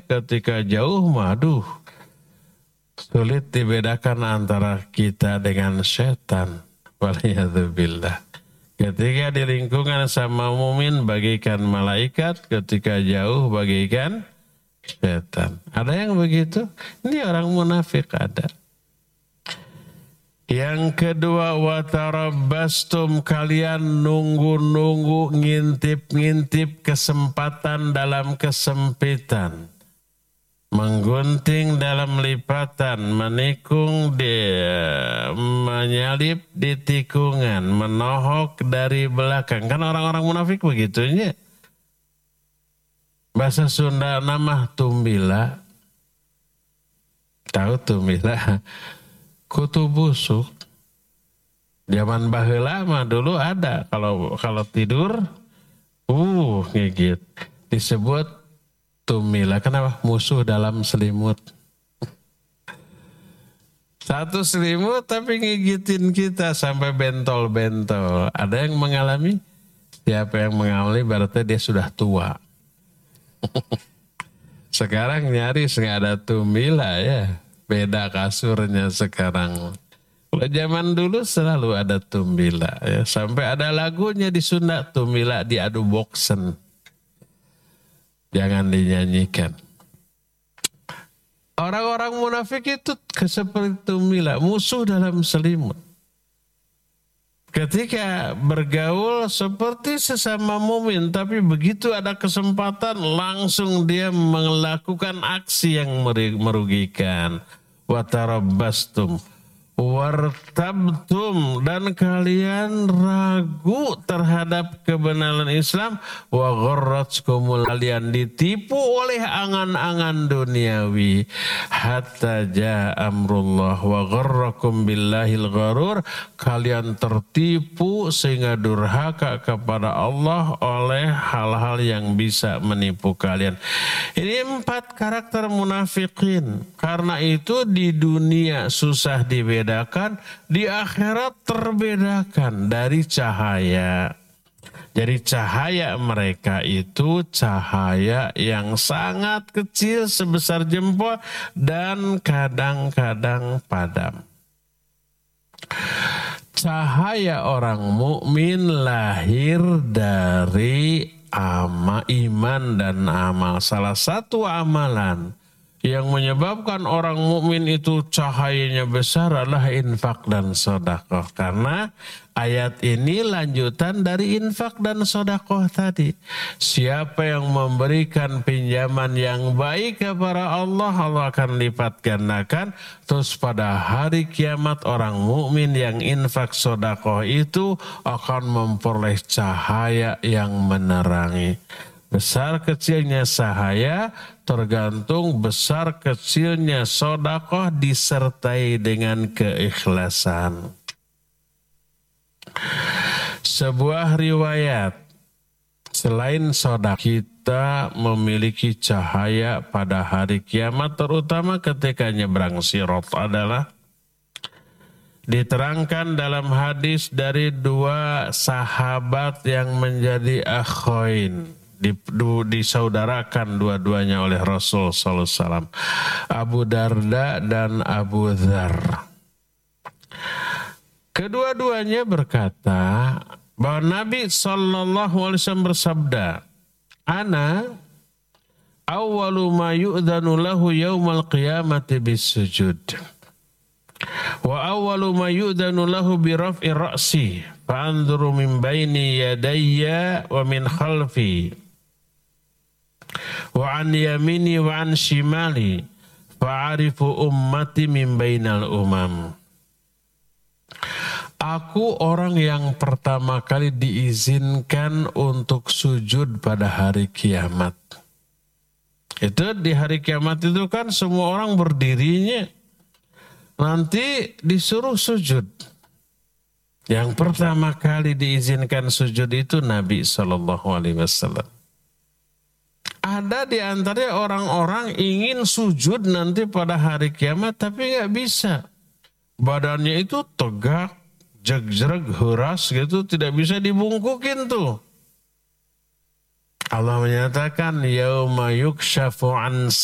ketika jauh, aduh, sulit dibedakan antara kita dengan setan. Waliyadzubillah. Ketika di lingkungan sama mumin bagaikan malaikat, ketika jauh bagaikan setan. Ada yang begitu? Ini orang munafik ada. Yang kedua, watarabbastum, kalian nunggu-nunggu, ngintip-ngintip kesempatan dalam kesempitan. Menggunting dalam lipatan, menikung menyalip di tikungan, menohok dari belakang. Kan orang-orang munafik begitunya. Bahasa Sunda nama tumbila. Tahu tumbila? Kutu busuk. Zaman baheula mah dulu ada kalau tidur ngigit. Disebut tumila. Kenapa? Musuh dalam selimut. Satu selimut tapi ngigitin kita sampai bentol-bentol. Ada yang mengalami? Siapa yang mengalami berarti dia sudah tua. Sekarang nyaris nggak ada tumila ya. Beda kasurnya sekarang. Kalau zaman dulu selalu ada tumbila. Ya. Sampai ada lagunya di Sunda, tumbila diadu boksen. Jangan dinyanyikan. Orang-orang munafik itu seperti tumbila, musuh dalam selimut. Ketika bergaul seperti sesama mumin, tapi begitu ada kesempatan langsung dia melakukan aksi yang merugikan. Watarabbastum wartabtum, dan kalian ragu terhadap kebenaran Islam. Wa gharratkumul, kalian ditipu oleh angan-angan duniawi. Hatta jaa amrullah wa gharrakum billahil gharur, kalian tertipu sehingga durhaka kepada Allah oleh hal-hal yang bisa menipu kalian. Ini 4 karakter munafikin. Karena itu di dunia susah dibedakan, di akhirat terbedakan dari cahaya. Jadi cahaya mereka itu cahaya yang sangat kecil sebesar jempol dan kadang-kadang padam. Cahaya orang mukmin lahir dari iman dan amal. Salah satu amalan yang menyebabkan orang mukmin itu cahayanya besar adalah infak dan sedekah. Karena ayat ini lanjutan dari infak dan sedekah tadi. Siapa yang memberikan pinjaman yang baik kepada Allah, Allah akan lipat gandakan. Terus pada hari kiamat orang mukmin yang infak sedekah itu akan memperoleh cahaya yang menerangi. Besar kecilnya cahaya tergantung besar kecilnya sedekah disertai dengan keikhlasan. Sebuah riwayat, selain sedekah, kita memiliki cahaya pada hari kiamat, terutama ketika nyebrang sirat, adalah diterangkan dalam hadis dari 2 sahabat yang menjadi akhain. Disaudarakan dua-duanya oleh Rasul sallallahu alaihi wasallam, Abu Darda dan Abu Dzar. Kedua-duanya berkata bahwa Nabi sallallahu alaihi wasallam bersabda, "Ana awwalu ma yu'dhanu lahu yaumal qiyamati bis-sujud. Wa awwalu ma yu'dhanu lahu bi raf'i ra'si fa anzuru min baini yadayya wa min khalfi wa an yamini wa an shimali fa'arifu ummati min bainal umam." Aku orang yang pertama kali diizinkan untuk sujud pada hari kiamat. Itu di hari kiamat itu kan semua orang berdirinya. Nanti disuruh sujud. Yang pertama kali diizinkan sujud itu Nabi SAW. Ada di antaranya orang-orang ingin sujud nanti pada hari kiamat tapi nggak bisa. Badannya itu tegak, jeg-jeg, huras gitu, tidak bisa dibungkukin tuh. Allah menyatakan yauma yukshafu an